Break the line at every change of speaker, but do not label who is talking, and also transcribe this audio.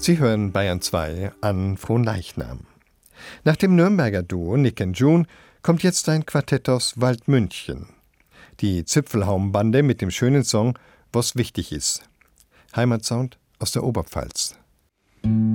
Sie hören Bayern 2 an Fronleichnam. Nach dem Nürnberger Duo Nick and June kommt jetzt ein Quartett aus Waldmünchen. Die Zipfelhaumbande mit dem schönen Song »Was wichtig ist«. Heimatsound aus der Oberpfalz.